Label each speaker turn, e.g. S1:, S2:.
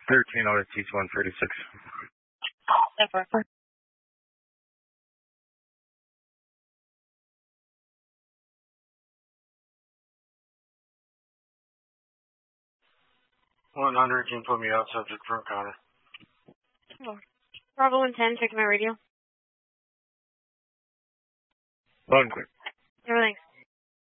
S1: 13 OST 136.
S2: Ever.
S1: 100, can you put me out subject for encounter?
S2: Bravo 110, checking my radio.
S1: Loud and clear.
S2: Everything.